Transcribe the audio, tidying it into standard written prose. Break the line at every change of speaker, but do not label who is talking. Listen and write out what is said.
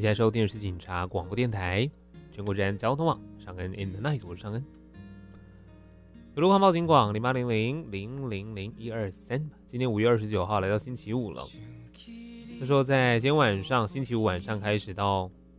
你现在收听的是警察广播电台，全国治安交通网，尚恩 in the night， 我是尚恩。有路况报警广0800000123，今天5月29号来到星期五了。那时候在今天晚上，星期五晚上开始到